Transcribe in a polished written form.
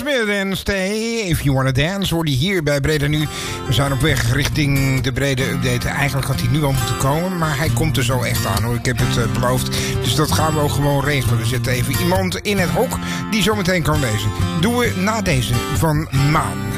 Smith en Stay. If You Wanna Dance hoorde je hier bij Breda Nu. We zijn op weg richting de Breda Update. Eigenlijk had hij nu al moeten komen, maar hij komt er zo echt aan hoor. Ik heb het beloofd. Dus dat gaan we ook gewoon regelen. We zetten even iemand in het hok die zo meteen kan lezen. Doen we na deze van Maan.